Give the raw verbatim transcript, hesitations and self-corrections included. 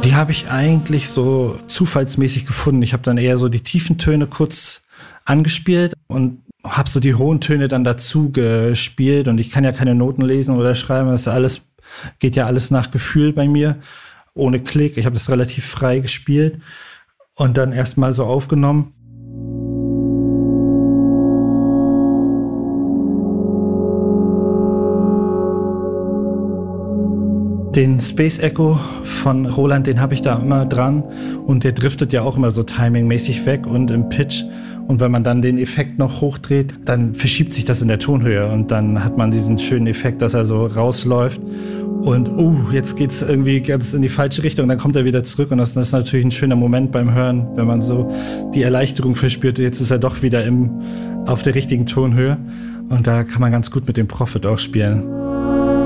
Die habe ich eigentlich so zufallsmäßig gefunden. Ich habe dann eher so die tiefen Töne kurz angespielt und habe so die hohen Töne dann dazu gespielt. Und ich kann ja keine Noten lesen oder schreiben. Das ist alles, geht ja alles nach Gefühl bei mir, ohne Klick. Ich habe das relativ frei gespielt und dann erstmal so aufgenommen. Den Space Echo von Roland, den habe ich da immer dran und der driftet ja auch immer so timingmäßig weg und im Pitch. Und wenn man dann den Effekt noch hochdreht, dann verschiebt sich das in der Tonhöhe und dann hat man diesen schönen Effekt, dass er so rausläuft und uh, jetzt geht's irgendwie ganz in die falsche Richtung, dann kommt er wieder zurück und das, das ist natürlich ein schöner Moment beim Hören, wenn man so die Erleichterung verspürt, jetzt ist er doch wieder im, auf der richtigen Tonhöhe und da kann man ganz gut mit dem Prophet auch spielen.